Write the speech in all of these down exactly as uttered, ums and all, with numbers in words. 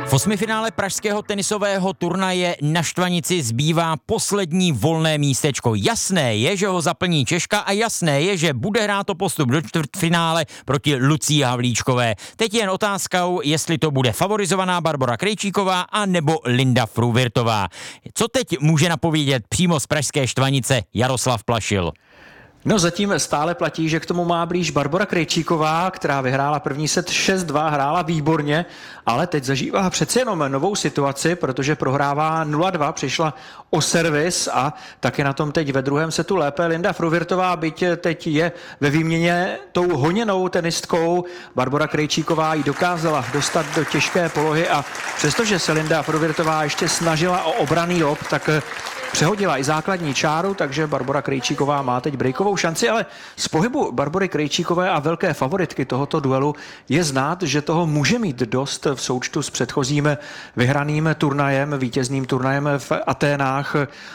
V osmifinále pražského tenisového turnaje na Štvanici zbývá poslední volné místečko. Jasné je, že ho zaplní Češka a jasné je, že bude hrát o postup do čtvrtfinále proti Lucii Havlíčkové. Teď je jen otázkou, jestli to bude favorizovaná Barbora Krejčíková a nebo Linda Fruhvirtová. Co teď může napovědět přímo z pražské Štvanice Jaroslav Plašil? No zatím stále platí, že k tomu má blíž Barbora Krejčíková, která vyhrála první set šest dva, hrála výborně, ale teď zažívá přece jenom novou situaci, protože prohrává nula dva, přišla o servis a taky na tom teď ve druhém setu lépe Linda Fruhvirtová, byť teď je ve výměně tou honěnou tenistkou. Barbora Krejčíková ji dokázala dostat do těžké polohy a přestože se Linda Fruhvirtová ještě snažila o obranný lob, tak přehodila i základní čáru, takže Barbora Krejčíková má teď breakovou šanci, ale z pohybu Barbory Krejčíkové a velké favoritky tohoto duelu je znát, že toho může mít dost v součtu s předchozím vyhraným turnajem, vítězným turnajem v Aténách,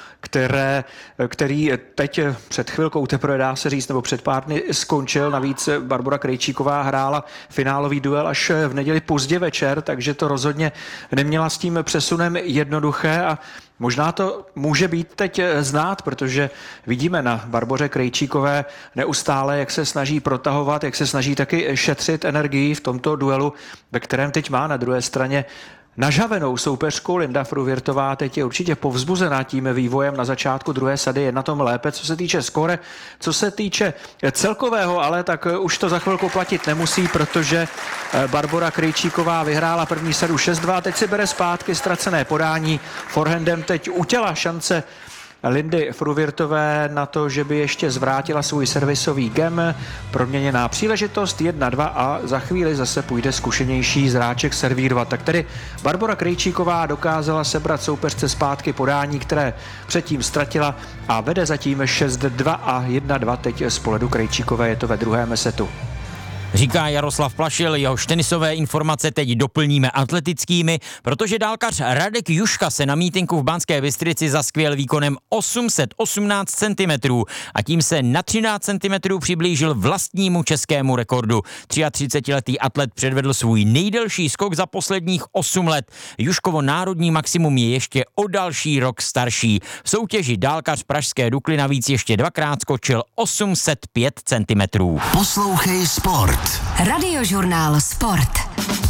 které, který teď před chvilkou teprve dá se říct, nebo před pár dny skončil. Navíc Barbora Krejčíková hrála finálový duel až v neděli pozdě večer, takže to rozhodně neměla s tím přesunem jednoduché a možná to může být teď znát, protože vidíme na Barboře Krejčíkové neustále, jak se snaží protahovat, jak se snaží taky šetřit energii v tomto duelu, ve kterém teď má na druhé straně nažavenou soupeřku. Linda Fruhvirtová teď je určitě povzbuzená tím vývojem na začátku druhé sady, je na tom lépe, co se týče skóre, co se týče celkového, ale tak už to za chvilku platit nemusí, protože Barbora Krejčíková vyhrála první sadu šest dva, teď si bere zpátky ztracené podání, forehandem teď utěla šance Lindy Fruhvirtové na to, že by ještě zvrátila svůj servisový gem. Proměněná příležitost jedna dva a za chvíli zase půjde zkušenější zráček servírovat. Tak tedy Barbora Krejčíková dokázala sebrat soupeřce zpátky podání, které předtím ztratila a vede zatím šest dva a jedna dva teď z pohledu Krejčíkové, je to ve druhém setu. Říká Jaroslav Plašil, jehož tenisové informace teď doplníme atletickými, protože dálkař Radek Juška se na mítinku v Banské Bystrici zaskvěl výkonem osm set osmnáct centimetrů a tím se na třináct centimetrů přiblížil vlastnímu českému rekordu. třiatřicetiletý atlet předvedl svůj nejdelší skok za posledních osm let. Juškovo národní maximum je ještě o další rok starší. V soutěži dálkař pražské Dukly navíc ještě dvakrát skočil osm set pět centimetrů. Poslouchej Sport. Radiožurnál Sport.